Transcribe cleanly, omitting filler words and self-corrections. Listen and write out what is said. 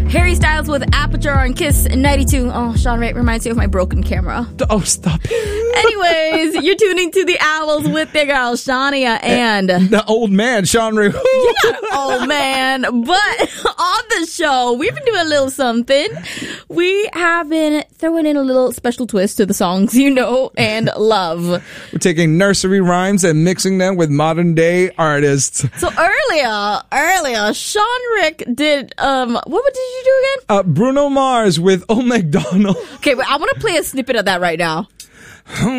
Harry Styles with Aperture on Kiss 92. Oh, Sean Ray reminds you of my broken camera. Oh, stop. Anyways, you're tuning to the Owls with their girl, Shania, and the old man, Sean Ray. You're not an old man, but on the show, we've been doing a little something. We have been throwing in a little special twist to the songs you know and love. We're taking nursery rhymes and mixing them with modern day artists. So earlier, Sean Rick did, what did you do again? Bruno Mars with Oh McDonald. Okay, but I want to play a snippet of that right now.